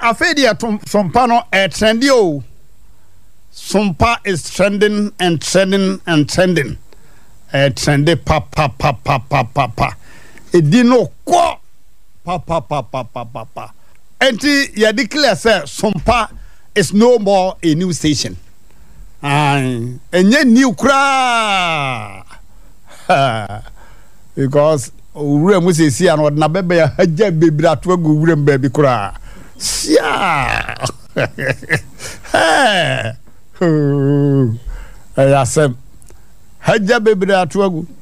afedi sompa no trendy o. Sompa is trending and trending and trending. Trendy pa. Edi no kwa pa. Enti ya declare say Sompa is no more a new station. Enye new kra. Because ure mu sesi an na bebe ya haja bebira to agu ure mbabi kra. Sia. Ayasem haja bebira to agu